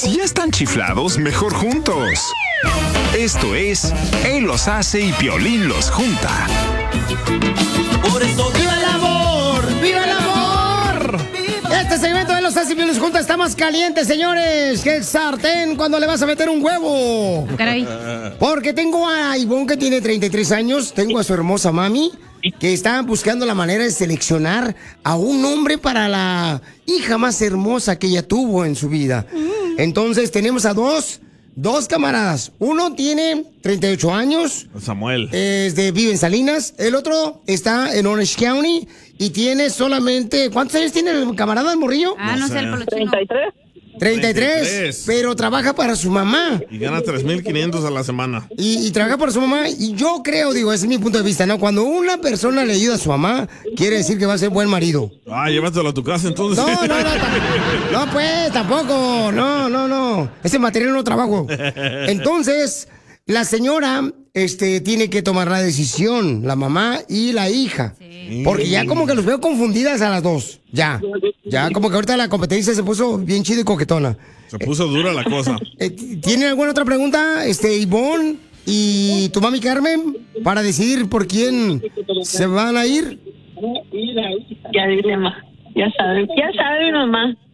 si ya están chiflados, mejor juntos. Esto es Él los hace y Piolín los junta. Por eso, ¡viva el amor! ¡Viva el amor! Este segmento de los hace y Piolín los junta está más caliente, señores, que el sartén cuando le vas a meter un huevo. Caray. Porque tengo a Ivonne, que tiene 33 años, tengo a su hermosa mami, que está buscando la manera de seleccionar a un hombre para la hija más hermosa que ella tuvo en su vida. Entonces tenemos a dos camaradas. Uno tiene 38 años. Samuel. Vive en Salinas. El otro está en Orange County y tiene solamente... ¿Cuántos años tiene el camarada, el morrillo? No sé, el polochino. 33, pero trabaja para su mamá. Y gana 3,500 a la semana. Y trabaja para su mamá. Y yo creo, ese es mi punto de vista, ¿no? Cuando una persona le ayuda a su mamá, quiere decir que va a ser buen marido. Llévatelo a tu casa entonces. No, pues, tampoco. No. Ese material no trabajo. Entonces, la señora tiene que tomar la decisión, la mamá y la hija. Sí. Porque ya como que los veo confundidas a las dos. Ya como que ahorita la competencia se puso bien chida y coquetona. Se puso dura la cosa. ¿Tienen alguna otra pregunta, Ivonne y tu mami Carmen, para decidir por quién se van a ir? Ya dile, ma. Ya sabe mamá.